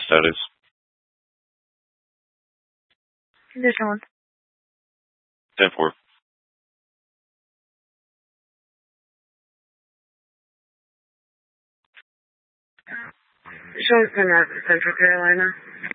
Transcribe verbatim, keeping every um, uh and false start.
status. Condition one. ten four. Showing from Central Carolina.